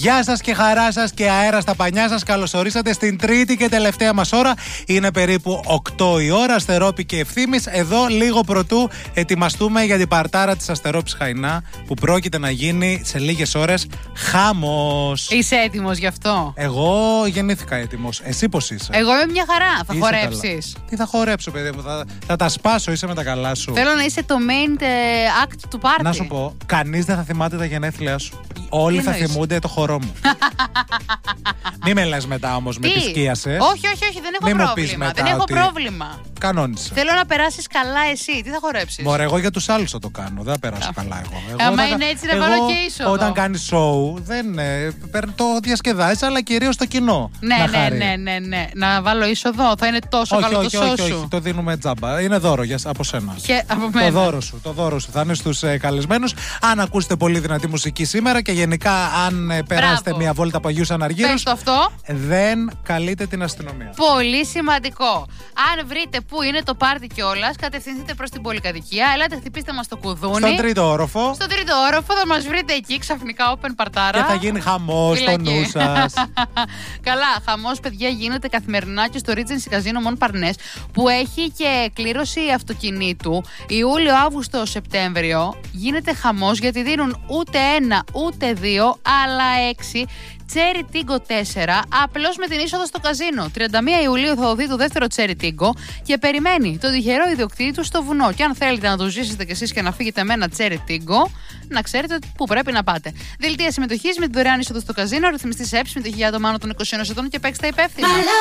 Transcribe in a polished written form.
Γεια σας και χαρά σας και αέρα στα πανιά σας. Καλώς ορίσατε στην τρίτη και τελευταία μας ώρα. Είναι περίπου 8 η ώρα. Αστερόπη και Ευθύμης. Εδώ λίγο πρωτού ετοιμαστούμε για την παρτάρα της Αστερόπης Χαϊνά που πρόκειται να γίνει σε λίγες ώρες χάμος. Είσαι έτοιμος γι' αυτό? Εγώ γεννήθηκα έτοιμος. Εσύ πώς είσαι? Εγώ είμαι μια χαρά. Θα Είσαι χορέψεις? Τι θα χορέψω, παιδί μου? Θα τα σπάσω. Είσαι με τα καλά σου. Θέλω να είσαι το main act του πάρτι. Να σου πω, κανείς δεν θα θυμάται τα γενέθλιά σου. Όλοι θα θυμούνται το χορό μου. Μη με λες μετά όμως, με επισκίασες. Όχι, δεν έχω πρόβλημα. Δεν έχω πρόβλημα. Κανόνισε. Θέλω να περάσεις καλά εσύ. Τι θα χορέψεις? Μωρέ, εγώ για τους άλλους θα το κάνω. Δεν θα περάσω καλά εγώ. Άμα είναι έτσι, να βάλω και είσοδο. Όταν κάνεις show, δεν το διασκεδάζεις, αλλά κυρίως το κοινό. Ναι. Να βάλω είσοδο. Θα είναι τόσο καλό το show σου. Όχι, το δίνουμε τζάμπα. Είναι δώρο από σένα. Από μένα. Το δώρο σου. Θα είναι στους καλεσμένους. Αν ακούσετε πολύ δυνατή μουσική σήμερα και γενικά αν περάσετε μια βόλτα από Αγίους Αναργύρους. Πες το αυτό. Δεν καλείτε την αστυνομία. Πολύ σημαντικό. Αν βρείτε πού είναι το πάρτι κιόλας, κατευθυνθείτε προς την πολυκατοικία. Ελάτε, χτυπήστε μας το κουδούνι. Στον τρίτο όροφο. Στον τρίτο όροφο θα μας βρείτε εκεί ξαφνικά open παρτάρα. Και θα γίνει χαμός στο νου σας. Καλά, χαμός, παιδιά, γίνεται καθημερινά και στο Regency Casino Mon Parnes, που έχει και κλήρωση αυτοκινήτου Ιούλιο, Αύγουστο, Σεπτέμβριο. Γίνεται χαμός γιατί δίνουν ούτε ένα ούτε δύο, αλλά 6 Cherry Tiggo 4, απλώς με την είσοδο στο καζίνο. 31 Ιουλίου θα δοθεί το δεύτερο Cherry Tiggo και περιμένει τον τυχερό ιδιοκτήτη του στο βουνό. Και αν θέλετε να το ζήσετε κι εσείς και να φύγετε με ένα Cherry Tiggo, να ξέρετε πού πρέπει να πάτε. Δελτία συμμετοχής με την δωρεάν είσοδο στο καζίνο, ρυθμιστής ΕΠ, συμμετοχή για άτομα άνω των 21 ετών και παίξτε υπεύθυνα.